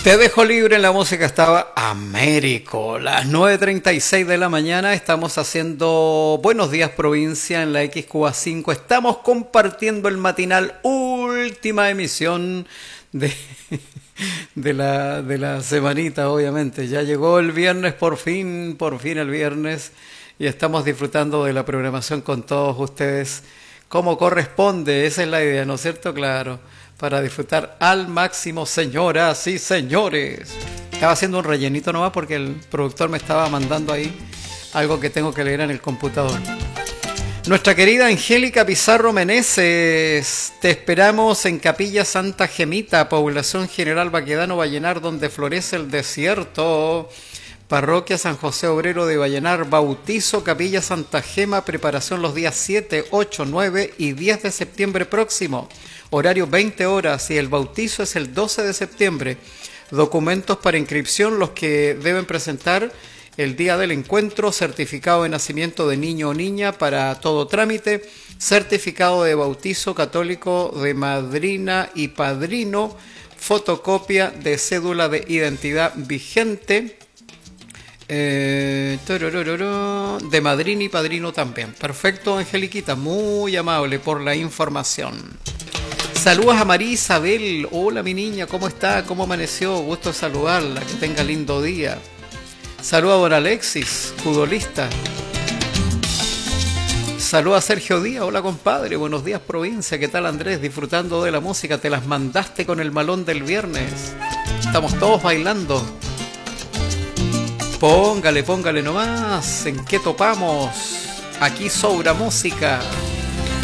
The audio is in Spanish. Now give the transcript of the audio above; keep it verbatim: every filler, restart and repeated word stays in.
Te dejo libre en la música, estaba Américo. Las nueve treinta y seis de la mañana estamos haciendo Buenos Días Provincia en la X Q A cinco. Estamos compartiendo el matinal, última emisión de, de, la, de la semanita, obviamente. Ya llegó el viernes, por fin, por fin el viernes. Y estamos disfrutando de la programación con todos ustedes como corresponde. Esa es la idea, ¿no es cierto? Claro. Para disfrutar al máximo, señoras y señores. Estaba haciendo un rellenito nomás porque el productor me estaba mandando ahí algo que tengo que leer en el computador. Nuestra querida Angélica Pizarro Meneses, te esperamos en Capilla Santa Gemita, población General Baquedano Vallenar, donde florece el desierto. Parroquia San José Obrero de Vallenar, bautizo Capilla Santa Gema, preparación los días siete, ocho, nueve y diez de septiembre próximo. Horario veinte horas y el bautizo es el doce de septiembre. Documentos para inscripción los que deben presentar el día del encuentro: certificado de nacimiento de niño o niña para todo trámite, certificado de bautizo católico de madrina y padrino, fotocopia de cédula de identidad vigente, eh, de madrina y padrino también. Perfecto, Angeliquita, muy amable por la información. Saludos a María Isabel. Hola mi niña, ¿cómo está? ¿Cómo amaneció? Gusto saludarla, que tenga lindo día. Saludos a don Alexis, futbolista. Saludos a Sergio Díaz. Hola compadre, buenos días provincia. ¿Qué tal Andrés? Disfrutando de la música, te las mandaste con el malón del viernes. Estamos todos bailando. Póngale, póngale nomás. ¿En qué topamos? Aquí sobra música.